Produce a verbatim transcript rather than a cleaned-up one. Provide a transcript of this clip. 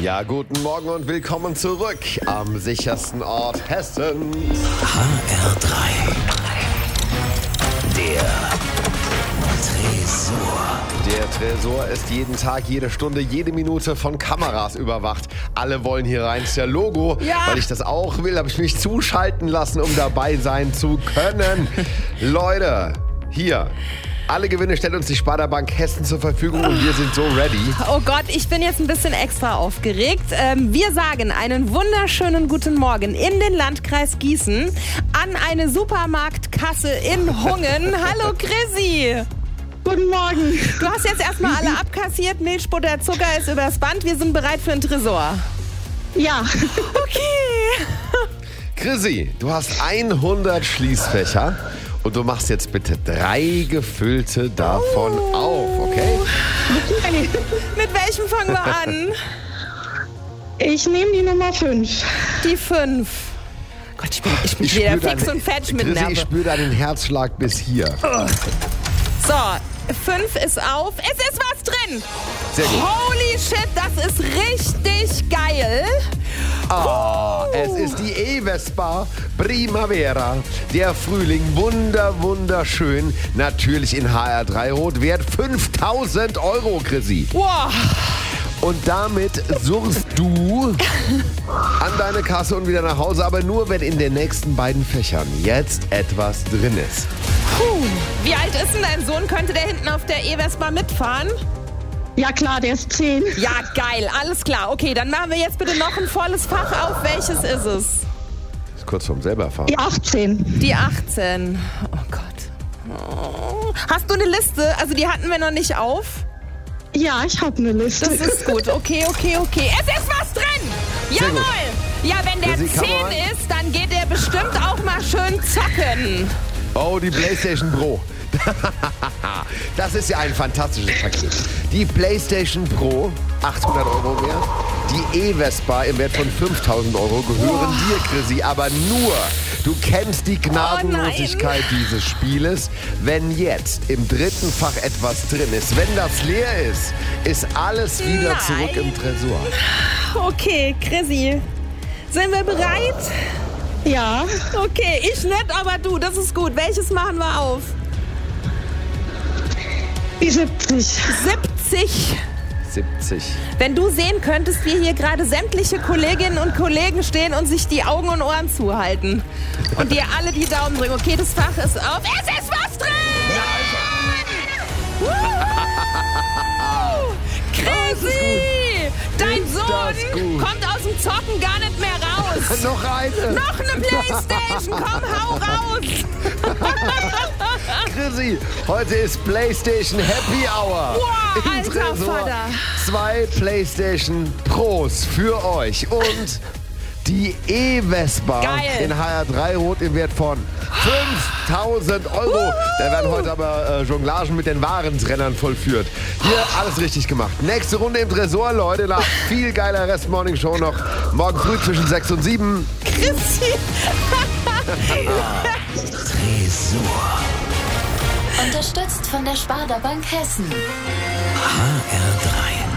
Ja, guten Morgen und willkommen zurück am sichersten Ort Hessens. H R drei. Der Tresor. Der Tresor ist jeden Tag, jede Stunde, jede Minute von Kameras überwacht. Alle wollen hier rein. Das ist ja Logo. Ja. Weil ich das auch will, habe ich mich zuschalten lassen, um dabei sein zu können. Leute, hier. Alle Gewinne stellt uns die Sparda-Bank Hessen zur Verfügung und wir sind so ready. Oh Gott, ich bin jetzt ein bisschen extra aufgeregt. Ähm, wir sagen einen wunderschönen guten Morgen in den Landkreis Gießen an eine Supermarktkasse in Hungen. Hallo Chrissy. Guten Morgen. Du hast jetzt erstmal alle abkassiert. Milch, Butter, Zucker ist übers Band. Wir sind bereit für einen Tresor. Ja. Okay. Chrissy, du hast hundert Schließfächer. Und du machst jetzt bitte drei gefüllte davon oh. auf, okay? Okay. Mit welchem fangen wir an? Ich nehme die Nummer fünf. Die fünf. Gott, ich bin, ich bin ich wieder fix deine, und fertig mit Chrissy, Nerven. ich spüre deinen Herzschlag bis hier. Oh. So, fünf ist auf. Es ist was drin. Sehr gut. Holy shit, das ist richtig geil. Ah, es ist die E-Vespa Primavera. Der Frühling, wunder, wunderschön. Natürlich in H R drei Rot, wert fünftausend Euro, Chrissy. Wow. Und damit surfst du an deine Kasse und wieder nach Hause, aber nur, wenn in den nächsten beiden Fächern jetzt etwas drin ist. Puh. Wie alt ist denn dein Sohn? Könnte der hinten auf der E-Vespa mitfahren? Ja klar, der ist zehn. Ja, geil, alles klar. Okay, dann machen wir jetzt bitte noch ein volles Fach auf. Welches ist es? Ist kurz vorm selberfahren. Die achtzehn. Die achtzehn. Oh Gott. Oh. Hast du eine Liste? Also die hatten wir noch nicht auf. Ja, ich habe eine Liste. Das ist gut. Okay, okay, okay. Es ist was drin! Jawohl! Ja, wenn der zehn ist, dann geht er bestimmt auch mal schön zocken. Oh, die PlayStation Pro. Das ist ja ein fantastisches Paket. Die PlayStation Pro, achthundert Euro wert. Die E-Vespa im Wert von fünftausend Euro gehören oh. dir, Chrissy. Aber nur, du kennst die Gnadenlosigkeit oh dieses Spieles. Wenn jetzt im dritten Fach etwas drin ist, wenn das leer ist, ist alles wieder nein. zurück im Tresor. Okay, Chrissy. Sind wir bereit? Ja. Okay, ich nicht, aber du, das ist gut. Welches machen wir auf? Die siebzig. siebzig. siebzig. Wenn du sehen könntest, wie hier gerade sämtliche Kolleginnen und Kollegen stehen und sich die Augen und Ohren zuhalten. Und dir alle die Daumen drücken. Okay, das Fach ist auf. Es ist was drin! Chrissy! Dein Sohn kommt aus dem Zocken gar nicht mehr raus. Noch eine. Noch eine Playstation. Komm, hau raus. Chrissy, heute ist PlayStation Happy Hour. Wow, Im alter Tresor. Vater. Zwei PlayStation Pros für euch und die E-Vespa Geil. in H R drei Rot im Wert von fünftausend Euro. Da werden heute aber äh, Jonglagen mit den Warentrennern vollführt. Hier alles richtig gemacht. Nächste Runde im Tresor, Leute. Nach viel geiler Rest Morning Show noch morgen früh zwischen sechs und sieben. Chrissy. Tresor. Unterstützt von der Sparda Bank Hessen. H R drei.